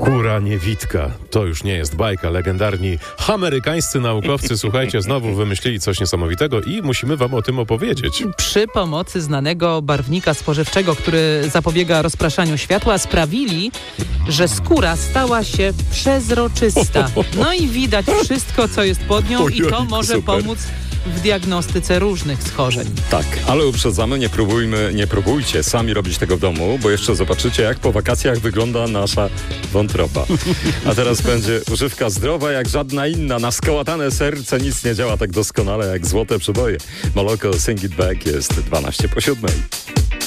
Skóra niewidka. To już nie jest bajka. Legendarni amerykańscy naukowcy, słuchajcie, znowu wymyślili coś niesamowitego i musimy wam o tym opowiedzieć. Przy pomocy znanego barwnika spożywczego, który zapobiega rozpraszaniu światła, sprawili, że skóra stała się przezroczysta. No i widać wszystko, co jest pod nią i to może pomóc w diagnostyce różnych schorzeń. Tak, ale uprzedzamy, nie próbujcie sami robić tego w domu, bo jeszcze zobaczycie, jak po wakacjach wygląda nasza wątroba. A teraz będzie używka zdrowa jak żadna inna. Na skołatane serce nic nie działa tak doskonale jak złote przyboje. Moloko Sing It Back jest 12 po 7.